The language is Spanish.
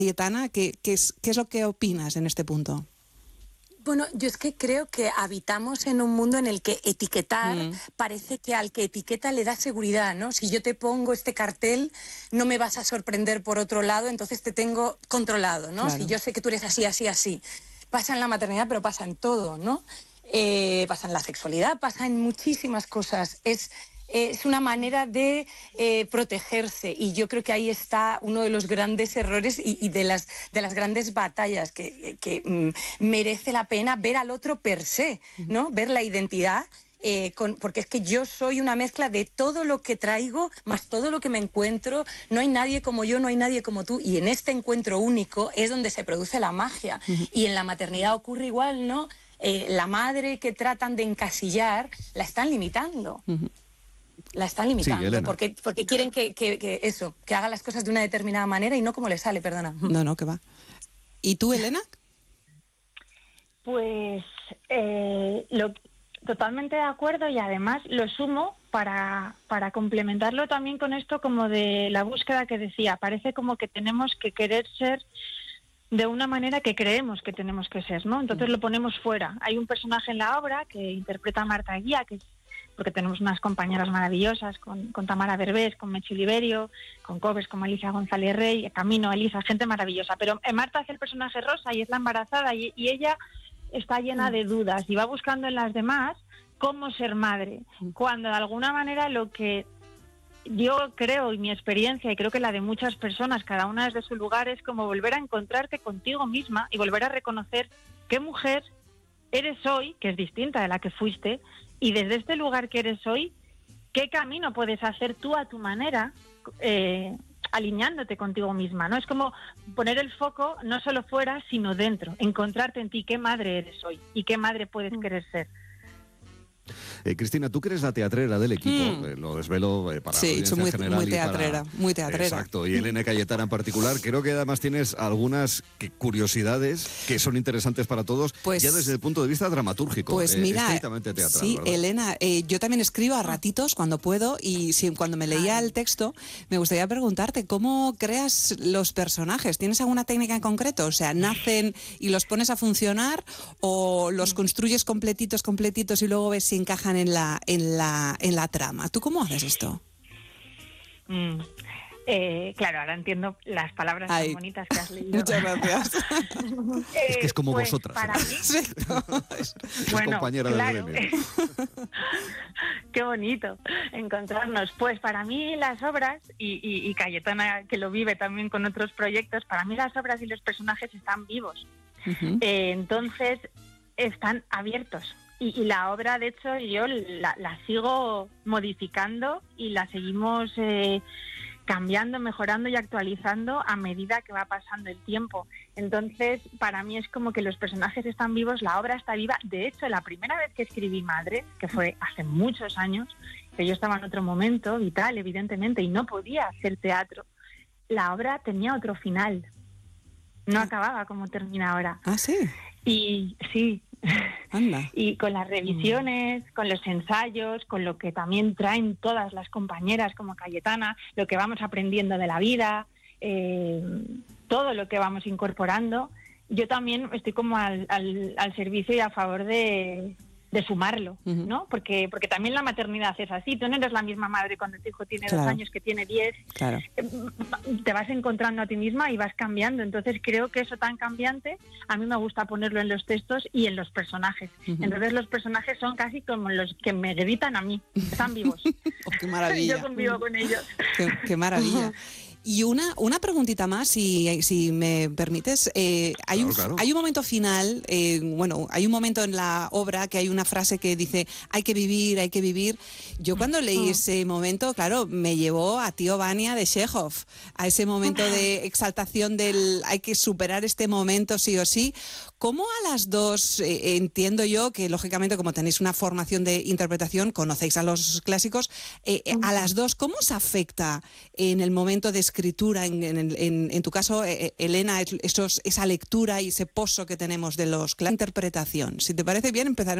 Cayetana, ¿qué es lo que opinas en este punto? Bueno, yo es que creo que habitamos en un mundo en el que etiquetar parece que al que etiqueta le da seguridad, ¿no? Si yo te pongo este cartel, no me vas a sorprender por otro lado, entonces te tengo controlado, ¿no? Claro. Si yo sé que tú eres así, así, así. Pasa en la maternidad, pero pasa en todo, ¿no? Pasa en la sexualidad, pasa en muchísimas cosas. Es una manera de protegerse, y yo creo que ahí está uno de los grandes errores y de las grandes batallas que merece la pena ver al otro per se, ¿no? Ver la identidad, porque es que yo soy una mezcla de todo lo que traigo más todo lo que me encuentro. No hay nadie como yo, no hay nadie como tú, y en este encuentro único es donde se produce la magia. Y en la maternidad ocurre igual, ¿no? La madre que tratan de encasillar la están limitando. La están limitando, sí, porque quieren que haga las cosas de una determinada manera y no como le sale, perdona. No, que va. ¿Y tú, Elena? Pues totalmente de acuerdo, y además lo sumo para complementarlo también con esto como de la búsqueda que decía. Parece como que tenemos que querer ser de una manera que creemos que tenemos que ser, ¿no? Entonces lo ponemos fuera. Hay un personaje en la obra que interpreta a Marta Guía, que es porque tenemos unas compañeras maravillosas, con Tamara Berbés, con Mechi Oliverio, con covers como Alicia González Rey, Camino, Elisa, gente maravillosa. Pero Marta hace el personaje Rosa y es la embarazada, y ella está llena de dudas y va buscando en las demás cómo ser madre, cuando de alguna manera lo que yo creo, y mi experiencia, y creo que la de muchas personas, cada una desde su lugar, es como volver a encontrarte contigo misma y volver a reconocer qué mujer eres hoy, que es distinta de la que fuiste, y desde este lugar que eres hoy, qué camino puedes hacer tú a tu manera, alineándote contigo misma, ¿no? Es como poner el foco no solo fuera, sino dentro, encontrarte en ti qué madre eres hoy y qué madre puedes querer ser. Cristina, tú que eres la teatrera del equipo, lo desvelo para la audiencia muy, general. Muy teatrera, muy teatrera. Exacto, y Elena Cayetana en particular. Creo que además tienes algunas curiosidades que son interesantes para todos, pues, ya desde el punto de vista dramatúrgico, pues mira, estrictamente teatral. Sí, ¿verdad? Elena, yo también escribo a ratitos cuando puedo, y cuando me leía el texto, me gustaría preguntarte, ¿cómo creas los personajes? ¿Tienes alguna técnica en concreto? O sea, ¿nacen y los pones a funcionar, o los construyes completitos y luego ves si encajan en la trama? ¿Tú cómo haces esto? Claro, ahora entiendo las palabras tan bonitas que has leído. Muchas gracias. Es que es como pues vosotras. Para mí, es bueno, compañera claro. del gremio. Qué bonito encontrarnos. Pues para mí las obras, y Cayetana, que lo vive también con otros proyectos, para mí las obras y los personajes están vivos. Entonces están abiertos. Y la obra, de hecho, yo la sigo modificando y la seguimos cambiando, mejorando y actualizando a medida que va pasando el tiempo. Entonces, para mí es como que los personajes están vivos, la obra está viva. De hecho, la primera vez que escribí Madre, que fue hace muchos años, que yo estaba en otro momento vital, evidentemente, y no podía hacer teatro, la obra tenía otro final. No acababa como termina ahora. ¿Ah, sí? Y sí. Anda. Y con las revisiones, con los ensayos, con lo que también traen todas las compañeras como Cayetana, lo que vamos aprendiendo de la vida, todo lo que vamos incorporando, yo también estoy como al servicio y a favor de sumarlo, ¿no? Porque también la maternidad es así. Tú no eres la misma madre cuando tu hijo tiene 2 años que tiene 10. Claro. Te vas encontrando a ti misma y vas cambiando. Entonces creo que eso tan cambiante a mí me gusta ponerlo en los textos y en los personajes. Entonces los personajes son casi como los que me gritan a mí. Están vivos. Oh, ¡qué maravilla! Yo convivo con ellos. ¡Qué maravilla! Y una preguntita más, si me permites. Hay un momento final, hay un momento en la obra que hay una frase que dice hay que vivir. Yo cuando leí ese momento, claro, me llevó a Tío Vania de Chekhov, a ese momento de exaltación del hay que superar este momento sí o sí. ¿Cómo a las dos, entiendo yo que lógicamente como tenéis una formación de interpretación, conocéis a los clásicos, a las dos, ¿cómo os afecta en el momento de escritura, en tu caso, Elena, esa lectura y ese pozo que tenemos de la interpretación? Si te parece bien, empezar